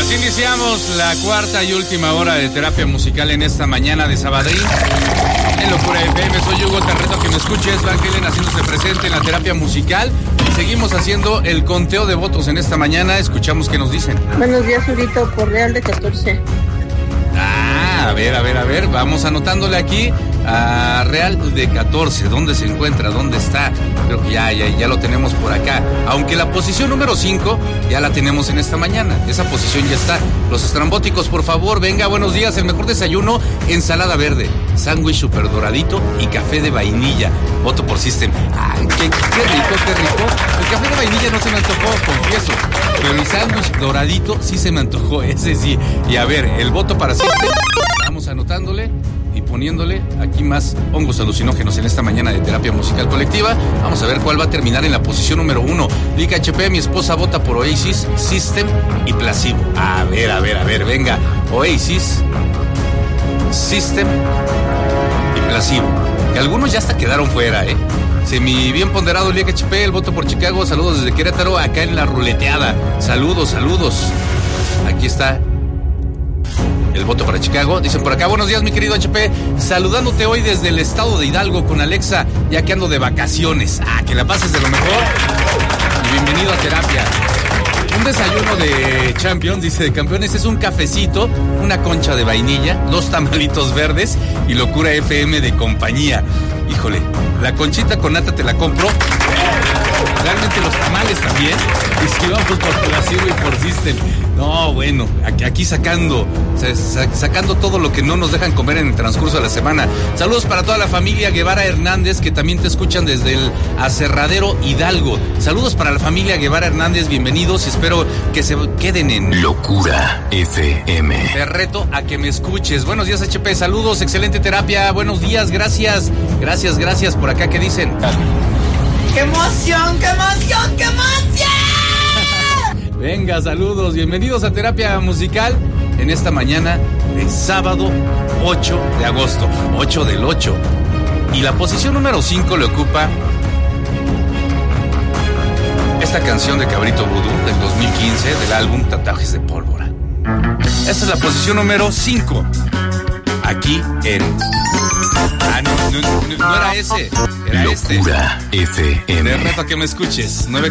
Así iniciamos la cuarta y última hora de terapia musical en esta mañana de sabadrín. En Locura FM, soy Hugo, te reto a que me escuches. Van Halen haciéndose presente en la terapia musical. Y seguimos haciendo el conteo de votos en esta mañana. Escuchamos qué nos dicen. Buenos días, Urito, por Real de 14. A ver, vamos anotándole aquí a Real de 14. ¿Dónde se encuentra? ¿Dónde está? Creo que ya lo tenemos por acá. Aunque la posición número 5 ya la tenemos en esta mañana. Esa posición ya está. Los estrambóticos, por favor, venga, buenos días. El mejor desayuno, ensalada verde, sándwich super doradito y café de vainilla. Voto por System. Ay, qué rico. El café de vainilla no se me antojó, confieso. Pero el sándwich doradito sí se me antojó, ese sí. Y a ver, el voto para System. Vamos anotándole y poniéndole aquí más hongos alucinógenos en esta mañana de terapia musical colectiva. Vamos a ver cuál va a terminar en la posición número 1. Lica HP, mi esposa vota por Oasis, System y Placebo. A ver, venga. Oasis, System y Placebo. Que algunos ya hasta quedaron fuera, Semi bien ponderado Lica HP, el voto por Chicago. Saludos desde Querétaro, acá en la ruleteada. Saludos. Aquí está el voto para Chicago. Dicen por acá, buenos días mi querido HP, saludándote hoy desde el estado de Hidalgo con Alexa, ya que ando de vacaciones. Que la pases de lo mejor y bienvenido a terapia. Un desayuno de Champions, dice de campeones, es un cafecito, una concha de vainilla, 2 tamalitos verdes y Locura FM de compañía. Híjole, la conchita con nata te la compro. Realmente los tamales también. Y si vamos por Placebo y por System. No, bueno, aquí sacando todo lo que no nos dejan comer en el transcurso de la semana. Saludos para toda la familia Guevara Hernández, que también te escuchan desde el Aserradero Hidalgo. Saludos para la familia Guevara Hernández, bienvenidos y espero que se queden en Locura FM. Te reto a que me escuches. Buenos días, HP, saludos, excelente terapia, buenos días, gracias por acá, ¿qué dicen? ¡Qué emoción! Venga, saludos, bienvenidos a terapia musical en esta mañana de sábado 8 de agosto, 8 del 8. Y la posición número 5 le ocupa esta canción de Cabrito Vudú del 2015 del álbum Tatuajes de Pólvora. Esta es la posición número 5. Aquí en... no era ese, era este. Locura FM. Te reto a que me escuches.